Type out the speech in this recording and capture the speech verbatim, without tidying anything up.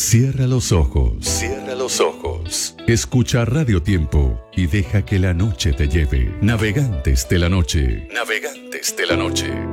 Cierra los ojos. Cierra los ojos. Escucha Radio Tiempo y deja que la noche te lleve. Navegantes de la noche. Navegantes de la noche.